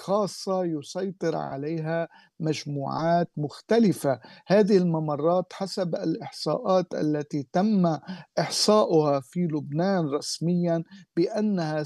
خاصة يسيطر عليها مجموعات مختلفة. هذه الممرات حسب الإحصاءات التي تم إحصاؤها في لبنان رسميا بأنها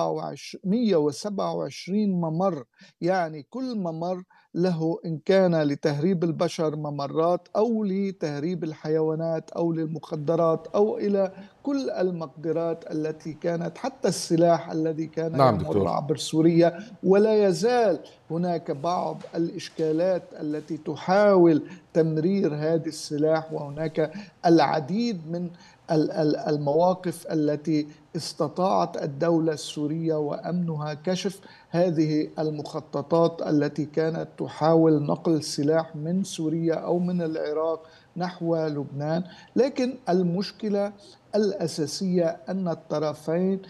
127 ممر، يعني كل ممر له، إن كان لتهريب البشر ممرات أو لتهريب الحيوانات أو للمخدرات أو إلى كل المقدرات التي كانت، حتى السلاح الذي كان نعم يمر دكتور. عبر سوريا. ولا يزال هناك بعض الإشكالات التي تحاول تمرير هذا السلاح، وهناك العديد من المواقف التي استطاعت الدولة السورية وأمنها كشف هذه المخططات التي كانت تحاول نقل سلاح من سوريا أو من العراق نحو لبنان. لكن المشكلة الأساسية أن الطرفين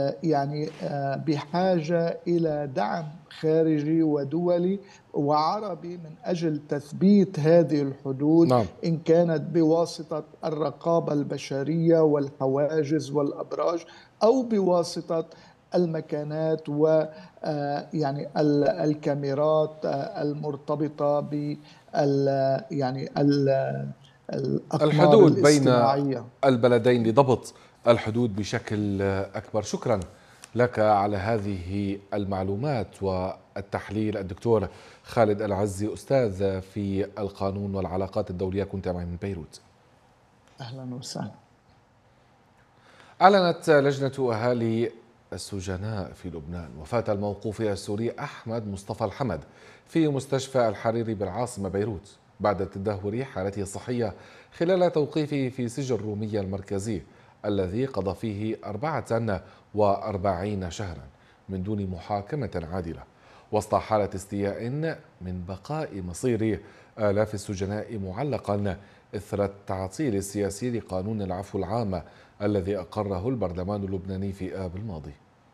بحاجة إلى دعم خارجي ودولي وعربي من أجل تثبيت هذه الحدود، نعم. إن كانت بواسطة الرقابة البشرية والحواجز والأبراج أو بواسطة المكانات و يعني الكاميرات المرتبطة بال يعني الأقمار الحدود بين الاصطناعية. البلدين لضبط الحدود بشكل أكبر. شكرا لك على هذه المعلومات والتحليل الدكتور خالد العزي، أستاذ في القانون والعلاقات الدولية، كنت معي من بيروت. أهلا وسهلا. أعلنت لجنة أهالي السجناء في لبنان وفاة الموقوف السوري أحمد مصطفى الحمد في مستشفى الحريري بالعاصمة بيروت بعد تدهور حالته الصحية خلال توقيفه في سجن الرومية المركزي الذي قضى فيه 44 شهرا من دون محاكمة عادلة، وسط حالة استياء من بقاء مصير آلاف السجناء معلقا إثر التعطيل السياسي لقانون العفو العام الذي أقره البرلمان اللبناني في آب الماضي.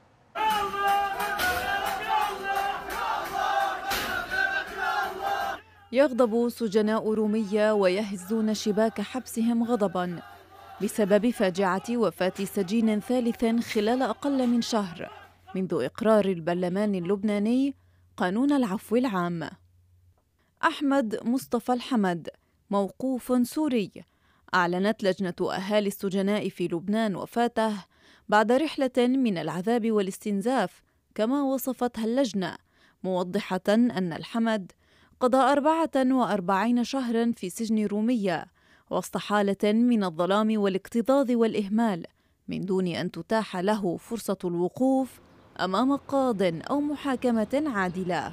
يغضب سجناء رومية ويهزون شباك حبسهم غضبا بسبب فاجعة وفاة سجين ثالث خلال أقل من شهر منذ إقرار البرلمان اللبناني قانون العفو العام. أحمد مصطفى الحمد موقوف سوري. أعلنت لجنة أهالي السجناء في لبنان وفاته بعد رحلة من العذاب والاستنزاف كما وصفتها اللجنة، موضحة أن الحمد قضى 44 شهرا في سجن رومية وسط حالة من الظلام والاكتظاظ والإهمال من دون أن تتاح له فرصة الوقوف أمام قاض أو محاكمة عادلة.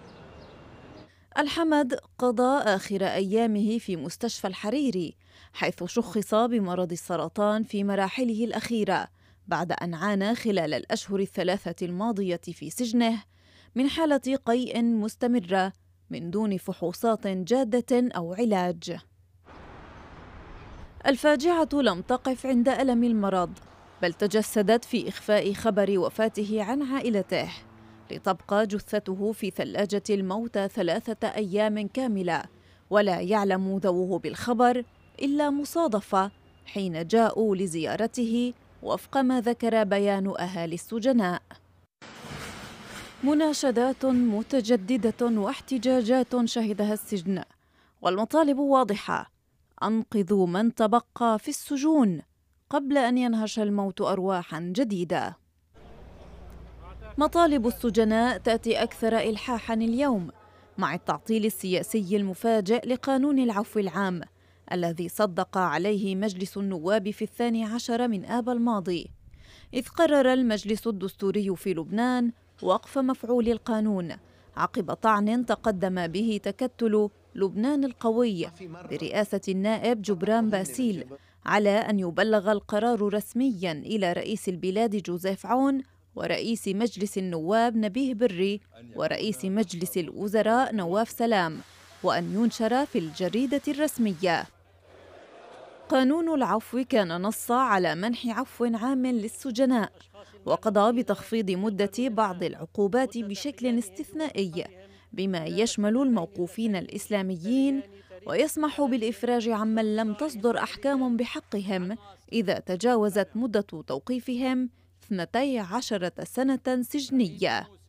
الحمد قضى آخر أيامه في مستشفى الحريري حيث شخص بمرض السرطان في مراحله الأخيرة بعد أن عانى خلال الأشهر الثلاثة الماضية في سجنه من حالة قيء مستمرة من دون فحوصات جادة أو علاج. الفاجعة لم تقف عند ألم المرض، بل تجسدت في إخفاء خبر وفاته عن عائلته، لتبقى جثته في ثلاجة الموتى 3 أيام كاملة، ولا يعلم ذووه بالخبر إلا مصادفة حين جاءوا لزيارته وفق ما ذكر بيان أهالي السجناء. مناشدات متجددة واحتجاجات شهدها السجن، والمطالب واضحة: أنقذوا من تبقى في السجون قبل أن ينهش الموت أرواحا جديدة. مطالب السجناء تأتي أكثر إلحاحا اليوم مع التعطيل السياسي المفاجئ لقانون العفو العام الذي صدق عليه مجلس النواب في 12 من آب الماضي، إذ قرر المجلس الدستوري في لبنان وقف مفعول القانون عقب طعن تقدم به تكتل لبنان القوي برئاسة النائب جبران باسيل على أن يبلغ القرار رسميا إلى رئيس البلاد جوزيف عون ورئيس مجلس النواب نبيه بري ورئيس مجلس الوزراء نواف سلام، وأن ينشر في الجريدة الرسمية. قانون العفو كان نص على منح عفو عام للسجناء، وقضى بتخفيض مدة بعض العقوبات بشكل استثنائي بما يشمل الموقوفين الإسلاميين، ويسمح بالإفراج عمن لم تصدر أحكام بحقهم إذا تجاوزت مدة توقيفهم 12 سنة سجنية.